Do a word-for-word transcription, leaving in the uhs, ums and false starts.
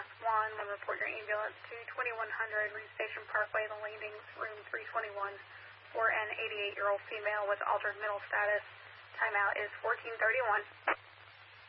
Mass one, then report your ambulance to twenty-one hundred Reed Station Parkway, The Landings, room three twenty-one, for an eighty-eight-year-old female with altered mental status. Timeout is fourteen thirty-one.